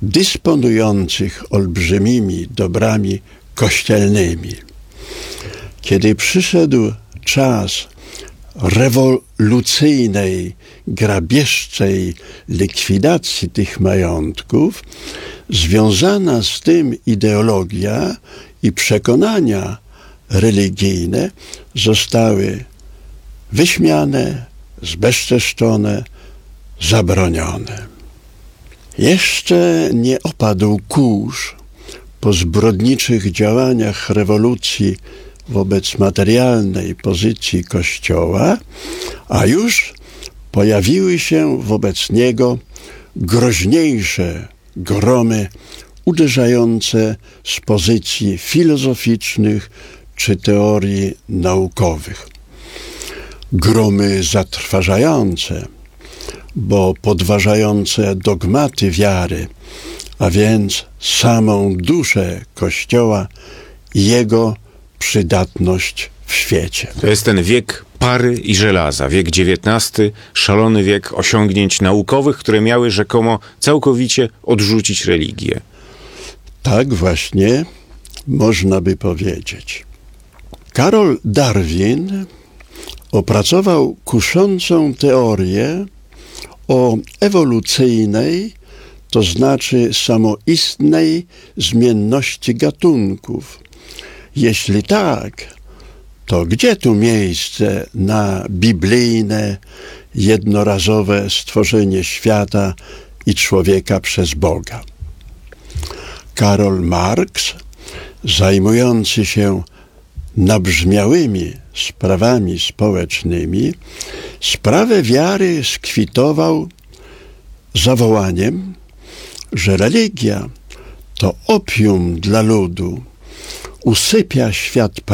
dysponujących olbrzymimi dobrami kościelnymi. Kiedy przyszedł czas rewolucyjnej, grabieżczej likwidacji tych majątków, związana z tym ideologia i przekonania religijne zostały wyśmiane, zbezczeszczone, zabronione. Jeszcze nie opadł kurz po zbrodniczych działaniach rewolucji wobec materialnej pozycji Kościoła, a już pojawiły się wobec niego groźniejsze gromy uderzające z pozycji filozoficznych czy teorii naukowych. Gromy zatrważające, bo podważające dogmaty wiary, a więc samą duszę Kościoła i jego przydatność w świecie. To jest ten wiek pary i żelaza, wiek XIX, szalony wiek osiągnięć naukowych, które miały rzekomo całkowicie odrzucić religię. Tak właśnie można by powiedzieć. Karol Darwin opracował kuszącą teorię o ewolucyjnej, to znaczy samoistnej zmienności gatunków. Jeśli tak, to gdzie tu miejsce na biblijne, jednorazowe stworzenie świata i człowieka przez Boga? Karol Marx, zajmujący się nabrzmiałymi sprawami społecznymi, sprawę wiary skwitował zawołaniem, że religia to opium dla ludu, usypia świat